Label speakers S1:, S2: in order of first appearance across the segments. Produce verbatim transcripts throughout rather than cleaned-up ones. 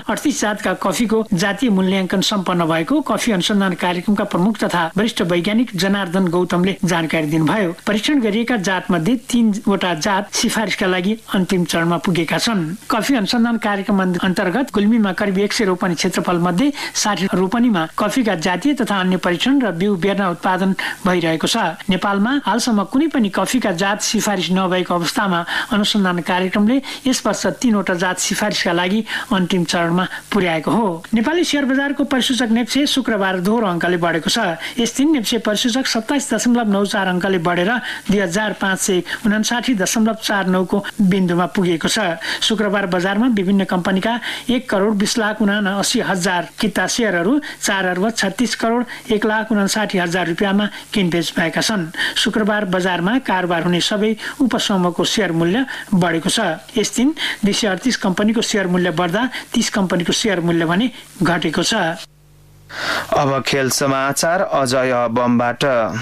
S1: अडतीस जातका कफीको जातीय मूल्याङ्कन सम्पन्न भएको कफी अनुसन्धान कार्यक्रमका प्रमुख तथा वरिष्ठ वैज्ञानिक जनार्दन गौतमले जानकारी दिनुभयो। परीक्षण गरिएका जात मध्ये तीनवटा जात सिफारिसका लागि अन्तिम चरणमा पुगेका छन्। कफी अनुसन्धान कार्यक्रम अन्तर्गत गुल्मीमा करिब एक सय रोपनी क्षेत्रफल मध्ये साठी रोपनीमा कफीका जातीय तथा अन्य परीक्षण र बिउ बेर्ना उत्पादन भइरहेको छ। नेपालमा हालसम्म कुनै पनि कफीका जात सिफारिस नभएको अवस्थामा अनुसन्धान कार्यक्रमले यस वर्ष तीनवटा जात सिफारिसका लागि अन्तिम चरणमा पुर्याएको हो। नेपाली शेयर बजारको परिसूचक नेप्से शुक्रबार दोहोरो अङ्कले बढेको छ। यस दिन नेप्से परिसूचक सत्ताइस दशमलव नौ चार अङ्कले बढेर दुई हजार पाँच सय उनासाठी दशमलव चार नौको बिन्दुमा पुगेको छ। शुक्रबार बजारमा विभिन्न कम्पनीका एक करोड बीस लाख उना अस्सी हजार किता सेयरहरू चार अर्ब छत्तीस करोड एक लाख उनासाठी हजार रुपियाँमा किनबेच भएका छन्। शुक्रबार बजारमा कारोबार हुने सबै उपसमूहको शेयर मूल्य बढेको छ। यस दिन दुई सय अडतिस कम्पनीको शेयर मूल्य बढ्दा तीस कम्पनीको शेयर मूल्य भने घटेको छ।
S2: अब खेल समाचार अजय बमबाट।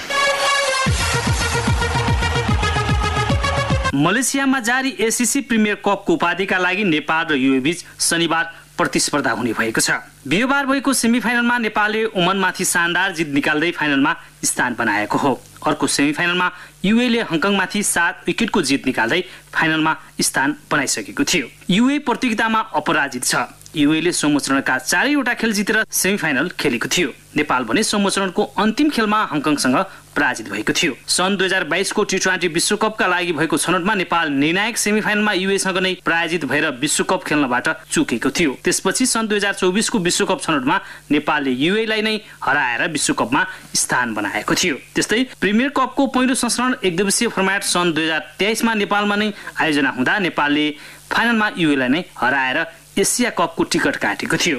S3: मलेसियामा जारी एसीसी प्रिमियर कपको उपाधिका लागि नेपाल र युए बीच शनिबार प्रतिस्पर्धा हुने भएको छ। बिहिबार भएको सेमिफाइनलमा नेपालले ओमनमाथि शानदार जित निकाल्दै फाइनलमा स्थान बनाएको हो। अर्को सेमिफाइनलमा युएले हङकङमाथि सात विकेटको जित निकाल्दै फाइनलमा स्थान बनाइसकेको थियो। युए प्रतियोगितामा अपराजित छ। युएले सोमचरणका चारैवटा खेल जितेर सेमिफाइनल खेलेको थियो। नेपाल भने सोमचरणको अन्तिम खेलमा हङकङसँग पराजित भएको थियो। सन् दुई हजार बाइसको टी ट्वेन्टी विश्वकपका लागि भएको छनौटमा नेपाल निर्णायक सेमिफाइनलमा युएसँग नै पराजित भएर विश्वकप खेल्नबाट चुकेको थियो। त्यसपछि सन् दुई हजार चौबिसको विश्वकप छनौटमा नेपालले युएलाई नै हराएर विश्वकपमा स्थान बनाएको थियो। त्यस्तै प्रिमियर कपको पहिलो संस्करण एक दिवसीय फर्मेट सन् दुई हजार तेइसमा नेपालमा नै आयोजना हुँदा नेपालले फाइनलमा युएलाई नै हराएर एसिया कपको टिकट काटेको थियो।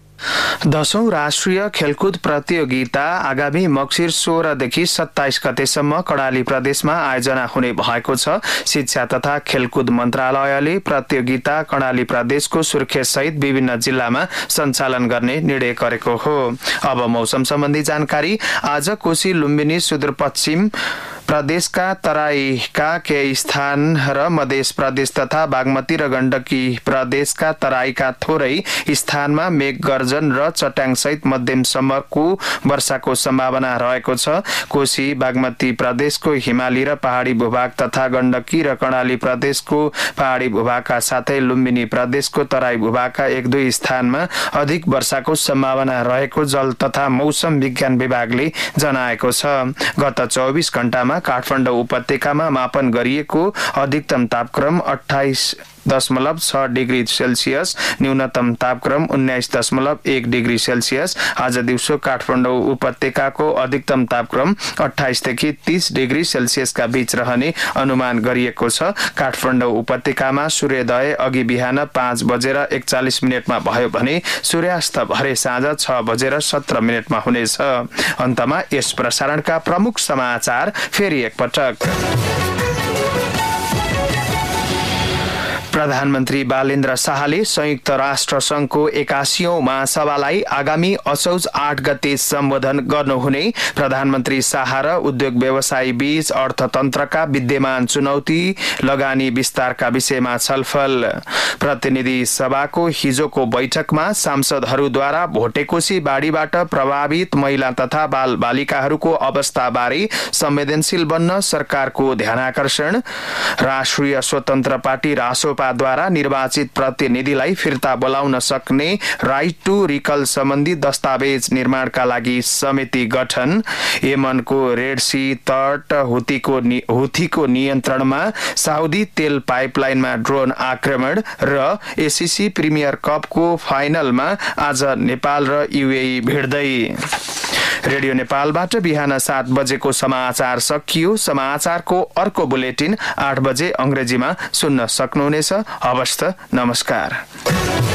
S2: दशौं राष्ट्रिय खेलकुद प्रतियोगिता आगामी मक्सिर सोह्रदेखि सत्ताइस गतेसम्म कर्णाली प्रदेशमा आयोजना हुने भएको छ। शिक्षा तथा खेलकुद मन्त्रालयले प्रतियोगिता कर्णाली प्रदेशको सुर्खेत सहित विभिन्न जिल्लामा सञ्चालन गर्ने निर्णय गरेको हो। अब मौसम सम्बन्धी जानकारी। आज कोशी लुम्बिनी सुदूरपश्चिम प्रदेशका तराईका केही स्थान र मध्य प्रदेश तथा बागमती र गण्डकी प्रदेशका तराईका थोरै स्थानमा मेघ गर्जन र चट्याङ सहित मध्यमसम्मको वर्षाको सम्भावना रहेको छ। कोशी बागमती प्रदेशको हिमाली र पहाडी भूभाग तथा गण्डकी र कर्णाली प्रदेशको पहाडी भूभागका साथै लुम्बिनी प्रदेशको तराई भूभागका एक दुई स्थानमा अधिक वर्षाको सम्भावना रहेको जल तथा मौसम विज्ञान विभागले जनाएको छ। गत चौबिस घण्टामा काठमाडौँ उपत्यकामा मापन गरिएको अधिकतम तापक्रम अठाइस दशमलव छ डिग्री सेल्सियस, न्यूनतम तापक्रम उन्नाइस दशमलव एक डिग्री सेल्सियस। आज दिउँसो काठमाडौँ उपत्यकाको अधिकतम तापक्रम अठाइसदेखि तीस डिग्री सेल्सियसका बीच रहने अनुमान गरिएको छ। काठमाडौँ उपत्यकामा सूर्योदय अघि बिहान पाँच बजेर एकचालिस मिनटमा भयो भने सूर्यास्त भरे साँझ छ बजेर सत्र मिनटमा हुनेछ। अन्तमा यस प्रसारणका प्रमुख समाचार फेरि एकपटक। प्रधानमन्त्री बालेन्द्र शाहले संयुक्त राष्ट्र संघको एकासीऔं महासभालाई आगामी असौज आठ गते सम्बोधन गर्नुहुने। प्रधानमन्त्री शाह र उद्योग व्यवसायी बीच अर्थतन्त्रका विद्यमान चुनौती लगानी विस्तारका विषयमा छलफल। प्रतिनिधि सभाको हिजोको बैठकमा सांसदहरूद्वारा भोटेकोशी बाढीबाट प्रभावित महिला तथा बाल बालिकाहरूको अवस्थाबारे संवेदनशील बन्न सरकारको ध्यानाकर्षण। राष्ट्रिय स्वतन्त्र पार्टी रासोपा द्वारा निर्वाचित प्रतिनिधिलाई फिर्ता बोलाउन सक्ने राइट टू रिकल सम्बन्धी दस्तावेज निर्माणका लागि समिति गठन। यमनको रेड सी तट हुतीको हुथीको नियन्त्रणमा साउदी तेल पाइपलाइनमा ड्रोन आक्रमण र एसीसी प्रिमियर कपको फाइनलमा आज नेपाल र युएई भिड्दै। रेडियो नेपालबाट बिहान सात बजेको समाचार सकियो। समाचारको अर्को बुलेटिन आठ बजे अंग्रेजीमा सुन्न सक्नुहुनेछ। हवस् त, नमस्कार।